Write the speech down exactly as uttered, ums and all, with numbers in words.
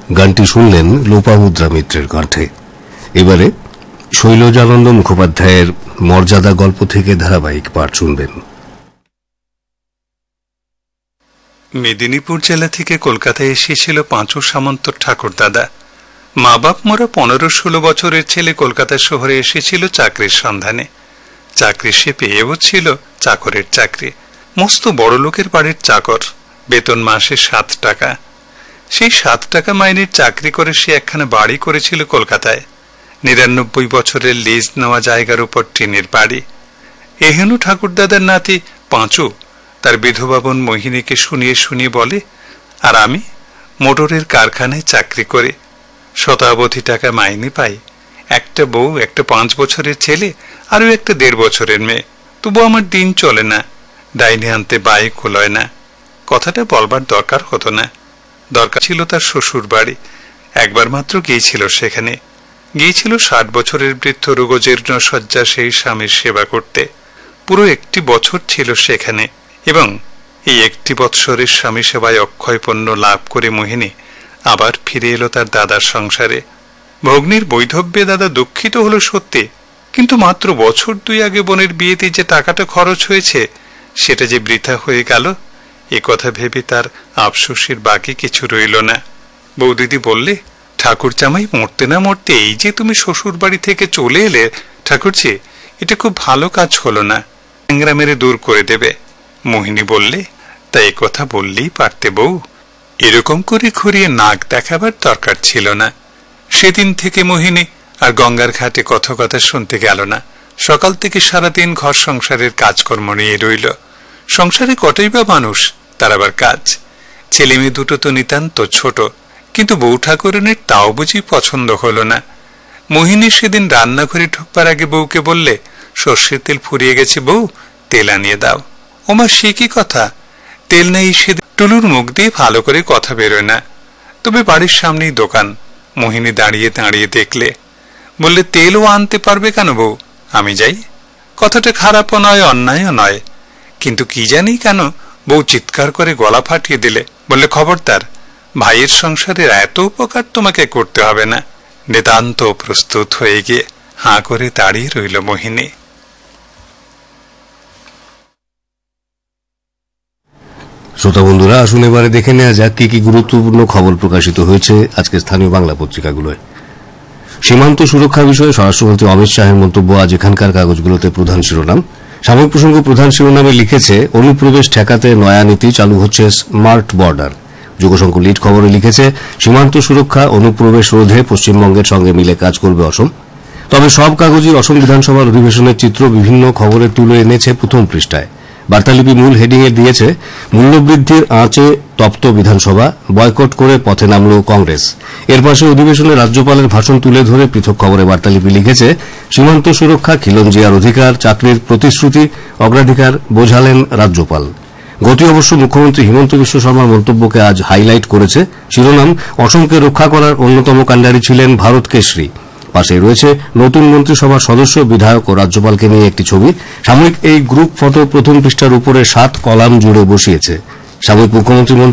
গানটি শুনলেন লোপামুদ্রা মিত্রের কণ্ঠে। এবারে শৈলজানন্দ মুখোপাধ্যায়ের মর্যাদা গল্প থেকে ধারাবাহিক পাঠ শুনবেন। মেদিনীপুর জেলা থেকে কলকাতায় এসেছিল পাঁচু সামন্ত ঠাকুর দাদা। মা বাপ মোরা পনেরো ষোলো বছরের ছেলে কলকাতা শহরে এসেছিল চাকরির সন্ধানে। চাকরি সে পেয়েও ছিল চাকরের চাকরি, মস্ত বড় লোকের বাড়ির চাকর, বেতন মাসে সাত টাকা। সেই সাত টাকা মাইনের চাকরি করে সে একখানা বাড়ি করেছিল কলকাতায়, নিরানব্বই বছরের লিজ নেওয়া জায়গার উপর টিনের বাড়ি। এহেন ঠাকুরদাদার নাতি পাঁচু তার বিধবা বোন মোহিনীকে শুনিয়ে শুনিয়ে বলে, আর আমি মোটরের কারখানায় চাকরি করে শতাবধি টাকা মাইনে পাই, একটা বউ, একটা পাঁচ বছরের ছেলে, আরও একটা দেড় বছরের মেয়ে, তবু আমার দিন চলে না, ডাইনে আনতে বাইক কোলয় না। কথাটা বলবার দরকার হতো না, দরকার ছিল তার শ্বশুর বাড়ি। একবার মাত্র গিয়েছিল সেখানে, গিয়েছিল ষাট বছরের বৃদ্ধ রোগজীর্ণ শয্যা সেই স্বামীর সেবা করতে। পুরো একটি বছর ছিল সেখানে, এবং এই একটি বৎসরের স্বামী সেবায় অক্ষয় পণ্য লাভ করে মোহিনী আবার ফিরে এলো তার দাদার সংসারে। ভগ্নীর বৈধব্যে দাদা দুঃখিত হলো সত্যি, কিন্তু মাত্র বছর দুই আগে বোনের বিয়েতে যে টাকাটা খরচ হয়েছে সেটা যে বৃথা হয়ে গেল, এ কথা ভেবে তার আফসোসের বাকি কিছু রইল না। বৌদিদি বললে, ঠাকুর জামাই মরতে না মরতে এই যে তুমি শ্বশুর বাড়ি থেকে চলে এলে ঠাকুরজি, এটা খুব ভালো কাজ হলো না, ট্যাংরা মেরে দূর করে দেবে। মোহিনী বললে, তা এ কথা বললেই পারতে বউ, এরকম করে ঘুরিয়ে নাক দেখাবার দরকার ছিল না। সেদিন থেকে মোহিনী আর গঙ্গার ঘাটে কথা কথা শুনতে গেল না। সকাল থেকে সারাদিন ঘর সংসারের কাজকর্ম নিয়ে রইল। সংসারে কতই বা মানুষ, তার আবার কাজ। ছেলে মেয়ে দুটো তো নিতান্ত ছোট, কিন্তু বউ ঠাকুরানীর তাও বুঝি পছন্দ হলো না। মোহিনী সেদিন রান্নাঘরে ঢুকবার আগে বউকে বললে, সর্ষের তেল ফুরিয়ে গেছে বউ, তেল আনিয়ে দাও। ওমা সে কি কথা, তেল নেই সেদিন। টুলুর মুখ দিয়ে ভালো করে কথা বেরোয় না, তবে বাড়ির সামনেই দোকান। মোহিনী দাঁড়িয়ে দাঁড়িয়ে দেখলে, বললে, তেলও আনতে পারবে কেন বউ, আমি যাই। কথাটা খারাপও নয়, অন্যায়ও নয়, কিন্তু কি জানি কেন বউ চিৎকার করে গলা ফাটিয়ে দিলে, বললে, খবরদার, ভাইয়ের সংসারের এত উপকার তোমাকে করতে হবে না। নিতান্ত প্রস্তুত হয়ে গিয়ে হাঁ করে দাঁড়িয়ে রইল মোহিনী। শ্রোতা বন্ধুরা, আসুন এবারে দেখে নেওয়া যাক কি কি গুরুত্বপূর্ণ খবর প্রকাশিত হয়েছে আজকে স্থানীয় বাংলা পত্রিকাগুলোয়। সীমান্ত সুরক্ষা বিষয়ে স্বরাষ্ট্রমন্ত্রী অমিত শাহের মন্তব্য আজ এখানকার কাগজগুলোতে প্রধান শিরোনাম। সাময়িক প্রসঙ্গ প্রধান শিরোনামে লিখেছে, অনুপ্রবেশ ঠেকাতে নয়া নীতি চালু হচ্ছে স্মার্ট বর্ডার। যুগসংঘ লিড খবরে লিখেছে, সীমান্ত সুরক্ষা অনুপ্রবেশ রোধে পশ্চিমবঙ্গের সঙ্গে মিলে কাজ করবে অসম। তবে সব কাগজই অসম বিধানসভার অধিবেশনের চিত্র বিভিন্ন খবরে তুলে এনেছে প্রথম পৃষ্ঠায়। বার্তালিপি মূল হেডিংয়ে দিয়েছে, মূল্যবৃদ্ধির আঁচে তপ্ত বিধানসভা, বয়কট করে পথে নামল কংগ্রেস। এর পাশে অধিবেশনে রাজ্যপালের ভাষণ তুলে ধরে পৃথক খবরে বার্তালিপি লিখেছে, সীমান্ত সুরক্ষা খিলঞ্জিয়ার অধিকার, চাকরির প্রতিশ্রুতি, অগ্রাধিকার বোঝালেন রাজ্যপাল। গতি অবশ্য মুখ্যমন্ত্রী হিমন্ত বিশ্ব শর্মার মন্তব্যকে আজ হাইলাইট করেছে। শিরোনাম, অসমকে রক্ষা করার অন্যতম কাণ্ডারি ছিলেন ভারত কেশরী। পাশে রয়েছে নতুন মন্ত্রিসভার সদস্য, বিধায়ক ও রাজ্যপালকে নিয়ে একটি ছবি। সাময়িক এই গ্রুপ ফটো প্রথম পৃষ্ঠার উপরে সাত কলাম জুড়ে বসিয়েছে। সাময়িক মুখ্যমন্ত্রী